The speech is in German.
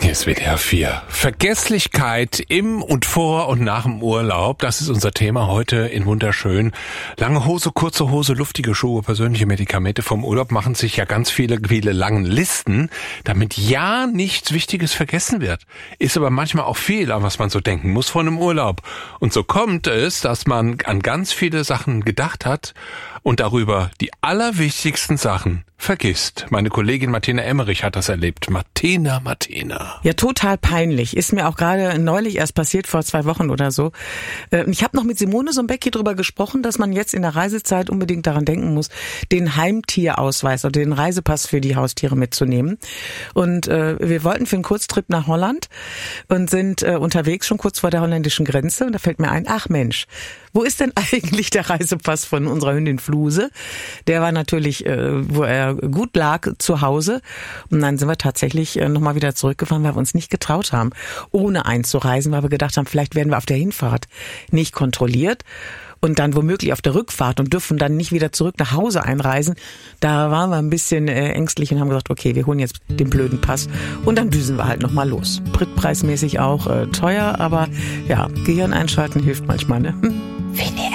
Hier ist WDR 4. Vergesslichkeit im und vor und nach dem Urlaub. Das ist unser Thema heute in Wunderschön. Lange Hose, kurze Hose, luftige Schuhe, persönliche Medikamente vom Urlaub machen sich ja ganz viele langen Listen, damit ja nichts Wichtiges vergessen wird. Ist aber manchmal auch viel, an was man so denken muss vor einem Urlaub. Und so kommt es, dass man an ganz viele Sachen gedacht hat und darüber die allerwichtigsten Sachen vergisst. Meine Kollegin Martina Emmerich hat das erlebt. Martina. Ja, total peinlich. Ist mir auch gerade neulich erst passiert, vor 2 Wochen oder so. Ich habe noch mit Simone Sombecki drüber gesprochen, dass man jetzt in der Reisezeit unbedingt daran denken muss, den Heimtierausweis oder den Reisepass für die Haustiere mitzunehmen. Und wir wollten für einen Kurztrip nach Holland und sind unterwegs schon kurz vor der holländischen Grenze. Und da fällt mir ein, ach Mensch, wo ist denn eigentlich der Reisepass von unserer Hündin Fluse? Der war natürlich, wo er gut lag, zu Hause. Und dann sind wir tatsächlich nochmal wieder zurückgefahren, weil wir uns nicht getraut haben, ohne einzureisen, weil wir gedacht haben, vielleicht werden wir auf der Hinfahrt nicht kontrolliert und dann womöglich auf der Rückfahrt und dürfen dann nicht wieder zurück nach Hause einreisen. Da waren wir ein bisschen ängstlich und haben gesagt, okay, wir holen jetzt den blöden Pass und dann düsen wir halt nochmal los. Spritpreismäßig auch teuer, aber ja, Gehirn einschalten hilft manchmal, ne? WDR